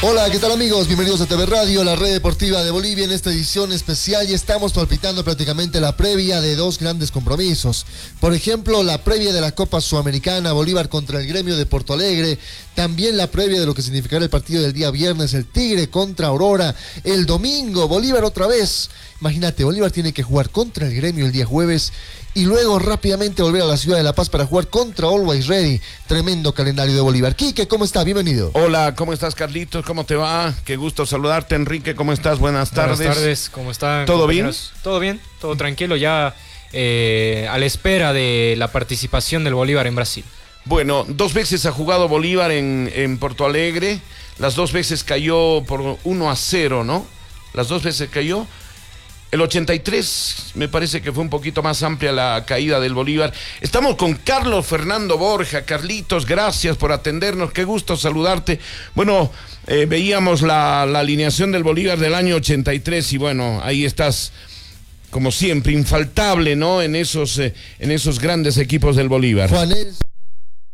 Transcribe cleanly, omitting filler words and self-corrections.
Hola, ¿qué tal amigos? Bienvenidos a TV Radio, la red deportiva de Bolivia en esta edición especial. Y estamos palpitando prácticamente la previa de dos grandes compromisos. Por ejemplo, la previa de la Copa Sudamericana, Bolívar contra el Gremio de Porto Alegre. También la previa de lo que significará el partido del día viernes, el Tigre contra Aurora. El domingo, Bolívar otra vez. Imagínate, Bolívar tiene que jugar contra el Gremio el día jueves y luego rápidamente volver a la ciudad de La Paz para jugar contra Always Ready. Tremendo calendario de Bolívar. Quique, ¿cómo está? Bienvenido. Hola, ¿cómo estás, Carlitos? ¿Cómo te va? Qué gusto saludarte, Enrique. ¿Cómo estás? Buenas tardes. Buenas tardes, ¿cómo están? ¿Todo bien? Todo bien, todo tranquilo, ya a la espera de la participación del Bolívar en Brasil. Bueno, 2 veces ha jugado Bolívar en Porto Alegre. Las 2 veces cayó por 1-0, ¿no? Las 2 veces cayó. El 83 me parece que fue un poquito más amplia la caída del Bolívar. Estamos con Carlos Fernando Borja. Carlitos, gracias por atendernos. Qué gusto saludarte. Bueno, veíamos la alineación del Bolívar del año 83 y bueno, ahí estás como siempre, infaltable, ¿no? En esos grandes equipos del Bolívar. Juan Nelson,